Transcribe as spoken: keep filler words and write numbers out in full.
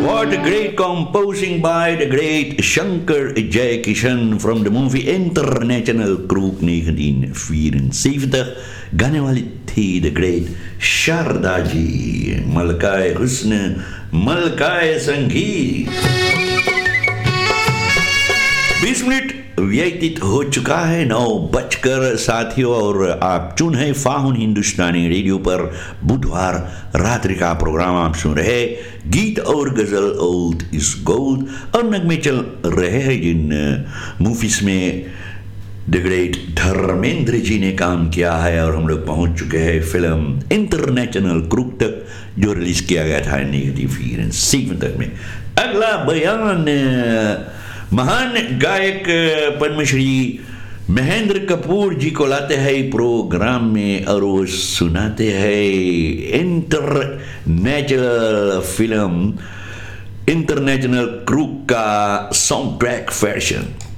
What a great composing by the great Shankar Jaikishan from the movie International Crook negentien vierenzeventig. गाने वाली थी the great Sharda ji, मलकाए हुस्न मलकाए संगीत। बीस मिनट व्यतीत हो चुका है, नौ बजकर साथियों, और आप चुन है फाहुन हिंदुस्तानी रेडियो पर बुधवार रात्रि का प्रोग्राम आप सुन रहे गीत और गजल ओल्ड इज गोल्ड, और नगमे चल रहे हैं जिन मूवीज में द ग्रेट धर्मेंद्र जी ने काम किया है, और हम लोग पहुंच चुके हैं फिल्म इंटरनेशनल क्रूक तक जो रिलीज किया गया था उन्नीस तक में। अगला बयान महान गायक पद्मश्री महेंद्र कपूर जी को लाते हैं प्रोग्राम में, और वो सुनाते हैं इंटरनेशनल फिल्म इंटरनेशनल क्रूक का सॉन्ग ट्रैक वर्जन।